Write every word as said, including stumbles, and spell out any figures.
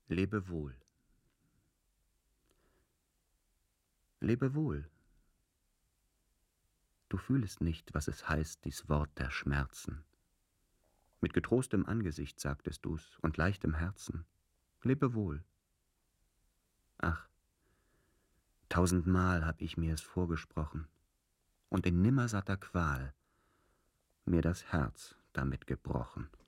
Lebe wohl. Lebe wohl. Du fühlest nicht, was es heißt, dies Wort der Schmerzen. Mit getrostem Angesicht sagtest du's und leichtem Herzen. Lebe wohl. Ach, tausendmal hab ich mir es vorgesprochen und in nimmersatter Qual mir das Herz damit gebrochen.